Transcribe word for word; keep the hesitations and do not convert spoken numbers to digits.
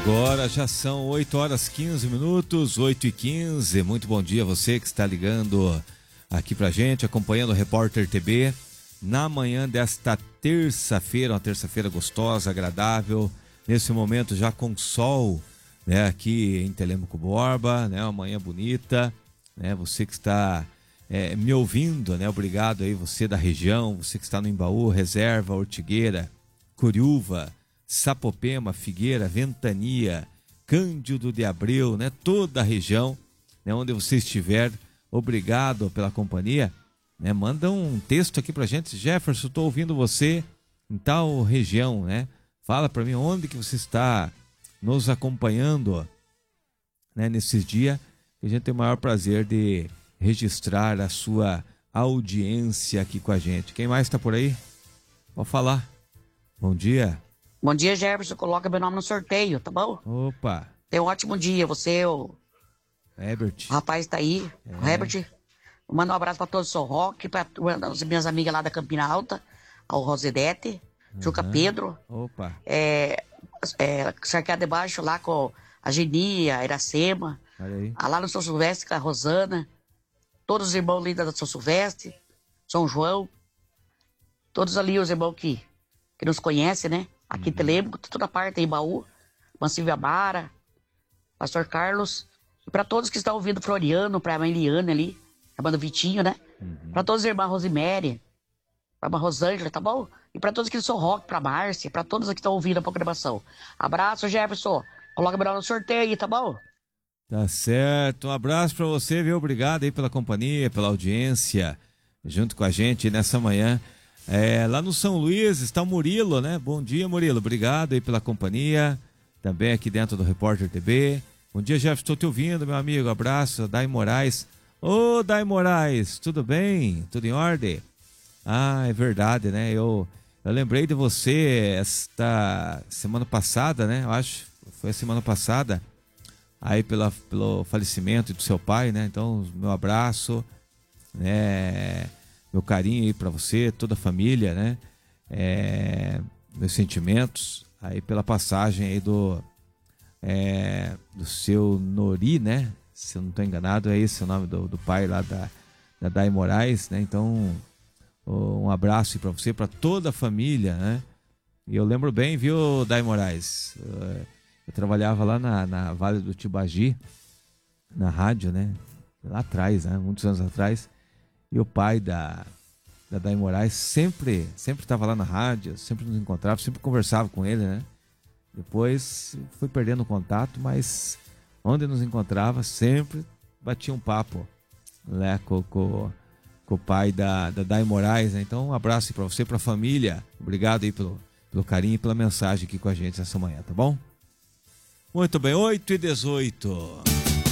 Agora já são oito horas e quinze minutos, oito e quinze. Muito bom dia a você que está ligando aqui pra gente, acompanhando o Repórter T B na manhã desta terça-feira, uma terça-feira gostosa, agradável, nesse momento já com sol, né, aqui em Telêmaco Borba, né, uma manhã bonita, né, você que está é, me ouvindo, né, obrigado aí você da região, você que está no Embaú, Reserva, Ortigueira, Curiúva, Sapopema, Figueira, Ventania, Cândido de Abreu, né? Toda a região, né? Onde você estiver, obrigado pela companhia, né? Manda um texto aqui pra gente, Jefferson, estou ouvindo você em tal região, né? Fala para mim onde que você está nos acompanhando, né? Nesses dias, a gente tem o maior prazer de registrar a sua audiência aqui com a gente. Quem mais está por aí? Pode falar. Bom dia. Bom dia, Jefferson. Coloca meu nome no sorteio, tá bom? Opa. Tenha um ótimo dia. Você, o Herbert. O rapaz tá aí, é. O Herbert. Manda um abraço pra todos o São Roque, pra as minhas amigas lá da Campina Alta, ao Rosedete, uhum. Juca Pedro. Opa. É, é, cercado debaixo lá com a Genia, a Iracema. Olha aí. Lá no São Silvestre com a Rosana. Todos os irmãos lindos da São Silvestre, São João. Todos ali os irmãos que, que nos conhecem, né? Aqui em Telêmaco, toda parte, Embaú, Mancívia Mara, Pastor Carlos, e para todos que estão ouvindo Floriano, para a mãe Liane ali, a banda Vitinho, né? Uhum. Para todos os irmãos Rosemary, para a Rosângela, tá bom? E para todos que são rock, para Márcia, para todos que estão ouvindo a programação. Abraço, Jefferson. Coloca meu nome no sorteio aí, tá bom? Tá certo. Um abraço para você, viu? Obrigado aí pela companhia, pela audiência, junto com a gente nessa manhã. É, lá no São Luís está o Murilo, né? Bom dia, Murilo. Obrigado aí pela companhia. Também aqui dentro do Repórter T B. Bom dia, Jeff. Estou te ouvindo, meu amigo. Abraço. Dai Moraes. Ô, Dai Moraes. Tudo bem? Tudo em ordem? Ah, é verdade, né? Eu, eu lembrei de você esta semana passada, né? Eu acho foi a semana passada. Aí pela, pelo falecimento do seu pai, né? Então, meu abraço, né? Meu carinho aí pra você, toda a família, né? É, meus sentimentos aí pela passagem aí do, é, do seu Nori, né? Se eu não estou enganado, é esse o nome do, do pai lá da, da Dai Moraes, né? Então, um abraço aí pra você, pra toda a família, né? E eu lembro bem, viu, Dai Moraes? Eu, eu trabalhava lá na, na Vale do Tibagi, na rádio, né? Lá atrás, né? Muitos anos atrás. E o pai da, da Dai Moraes sempre sempre estava lá na rádio, sempre nos encontrava, sempre conversava com ele, né? Depois fui perdendo o contato, mas onde nos encontrava sempre batia um papo, né? Com, com, com o pai da, da Dai Moraes, né? Então um abraço para você, para a família. Obrigado aí pelo, pelo carinho e pela mensagem aqui com a gente essa manhã, tá bom? Muito bem, oito e dezoito.